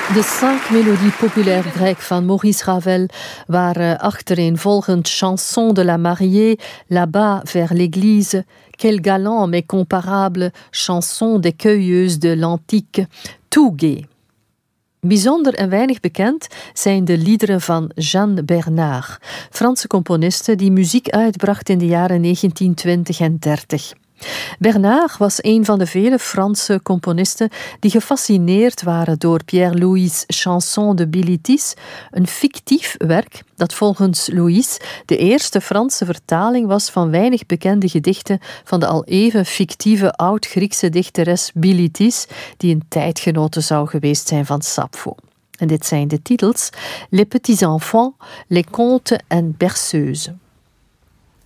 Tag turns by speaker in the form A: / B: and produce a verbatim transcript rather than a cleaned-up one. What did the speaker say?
A: De cinq mélodies populaires grecques van Maurice Ravel waren achtereenvolgend Chanson de la mariée, Là-bas vers l'église, Quel galant mais comparable, Chanson des cueilleuses de l'antique, Tout gai. Bijzonder en weinig bekend zijn de liederen van Jeanne Bernard, Franse componiste die muziek uitbracht in de jaren negentien twintig en dertig. Bernard was een van de vele Franse componisten die gefascineerd waren door Pierre-Louis' Chanson de Bilitis, een fictief werk dat volgens Louis de eerste Franse vertaling was van weinig bekende gedichten van de al even fictieve oud-Griekse dichteres Bilitis, die een tijdgenote zou geweest zijn van Sappho. En dit zijn de titels: Les petits enfants, les contes en berceuses.